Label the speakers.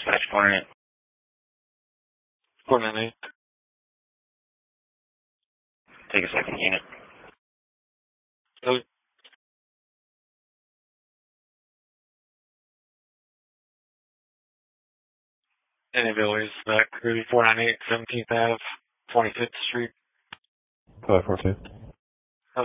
Speaker 1: Dispatch coordinate.
Speaker 2: Coordinate.
Speaker 1: Take a second unit.
Speaker 2: Oh, any abilities back, Ruby 498 17th Ave, 25th Street.
Speaker 3: 542.